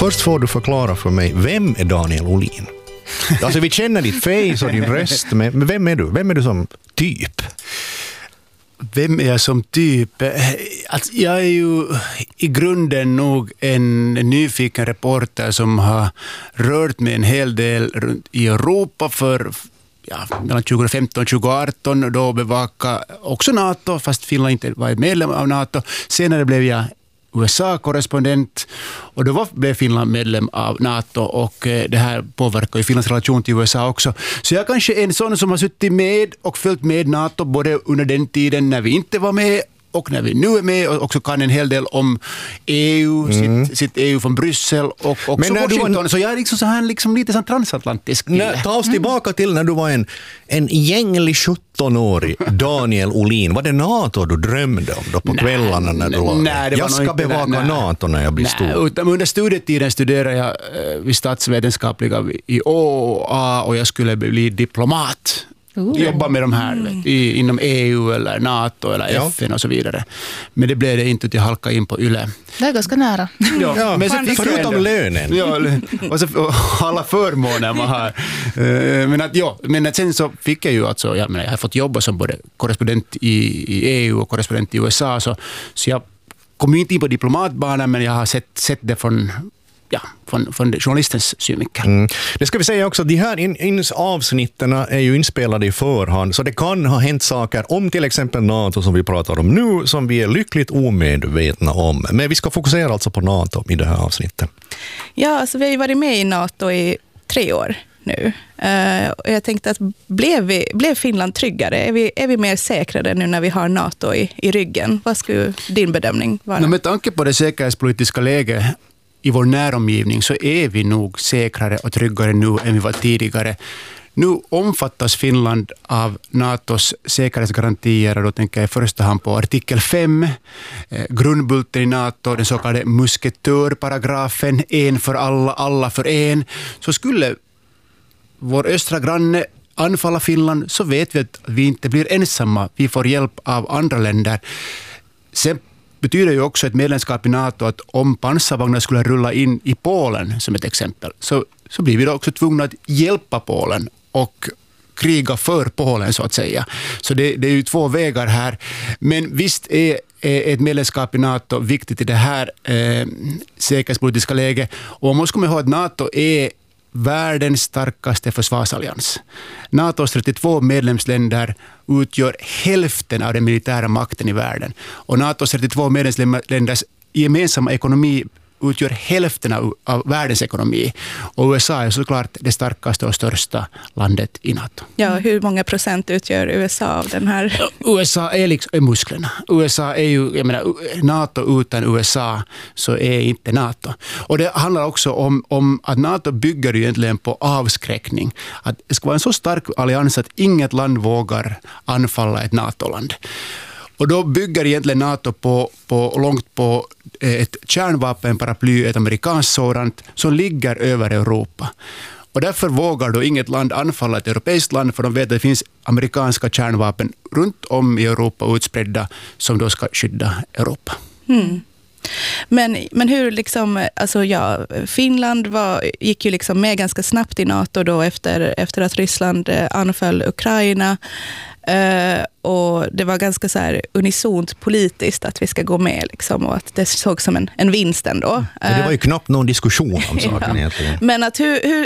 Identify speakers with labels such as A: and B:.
A: Först får du förklara för mig, vem är Daniel Olin? Alltså vi känner ditt face och din röst, men vem är du? Vem är du som typ?
B: Vem är jag som typ? Alltså, jag är ju i grunden nog en nyfiken reporter som har rört mig en hel del runt i Europa för mellan 2015 och 2018. Då bevakade också NATO, fast Finland inte var medlem av NATO. Senare blev jag USA-korrespondent och då blev Finland medlem av NATO och det här påverkar ju Finlands relation till USA också. Så jag kanske är en sån som har suttit med och följt med NATO både under den tiden när vi inte var med och när vi nu är med och också kan en hel del om EU, sitt EU från Bryssel och också Washington. Så jag är liksom så här liksom lite sån transatlantisk.
A: Ta oss tillbaka till när du var en gänglig 17-årig Daniel Olin. Var det NATO du drömde om då på kvällarna när du var? Jag ska bevaka NATO när jag blir stor.
B: Under studietiden studerade jag vid statsvetenskapliga i OA och jag skulle bli diplomat. Jobba med de här inom EU eller NATO eller FN och så vidare. Men det blev det inte att jag halkade in på YLE.
C: Det är ganska nära.
A: Ja, men förutom lönen.
B: Ja, och så alla förmåner man har. Men att sen så fick jag ju alltså, jag har fått jobba som både korrespondent i EU och korrespondent i USA. Så jag kom inte in på diplomatbanan, men jag har sett det från journalistens synvinkel.
A: Det ska vi säga också, de här avsnitten är ju inspelade i förhand, så det kan ha hänt saker om till exempel NATO som vi pratar om nu, som vi är lyckligt omedvetna om. Men vi ska fokusera alltså på NATO i det här avsnittet.
C: Ja, alltså vi har ju varit med i NATO i 3 år nu. Och jag tänkte att blev Finland tryggare? Är vi mer säkrare nu när vi har NATO i ryggen? Vad skulle din bedömning vara?
B: Med tanke på det säkerhetspolitiska läget i vår näromgivning så är vi nog säkrare och tryggare nu än vi var tidigare. Nu omfattas Finland av NATOs säkerhetsgarantier och då tänker jag i första hand på artikel 5, grundbulten i NATO, den så kallade musketörparagrafen, en för alla, alla för en. Så skulle vår östra granne anfalla Finland så vet vi att vi inte blir ensamma. Vi får hjälp av andra länder. Sen betyder ju också ett medlemskap i NATO att om pansarvagnar skulle rulla in i Polen som ett exempel så blir vi då också tvungna att hjälpa Polen och kriga för Polen så att säga. Så det är ju 2 vägar här. Men visst är ett medlemskap i NATO viktigt i det här säkerhetspolitiska läget. Och man måste komma ihåg att NATO är världens starkaste försvarsallians. NATOs 32 medlemsländer utgör hälften av den militära makten i världen. Och NATOs 32 medlemsländers gemensamma ekonomi utgör hälften av världens ekonomi. Och USA är såklart det starkaste och största landet i NATO.
C: Ja, hur många procent utgör USA av den här?
B: USA är musklerna. USA är ju, jag menar, NATO utan USA så är inte NATO. Och det handlar också om att NATO bygger egentligen på avskräckning. Att det ska vara en så stark allians att inget land vågar anfalla ett NATO-land. Och då bygger egentligen NATO långt på ett kärnvapenparaply, ett amerikanskt sådant, som ligger över Europa. Och därför vågar då inget land anfalla ett europeiskt land, för de vet att det finns amerikanska kärnvapen runt om i Europa utspridda som då ska skydda Europa.
C: Men hur liksom, alltså Finland gick ju liksom med ganska snabbt i NATO då efter att Ryssland anföll Ukraina. Och det var ganska så här unisont politiskt att vi ska gå med liksom, och att det såg som en vinst ändå.
A: Det var ju knappt någon diskussion om saken egentligen.
C: Men att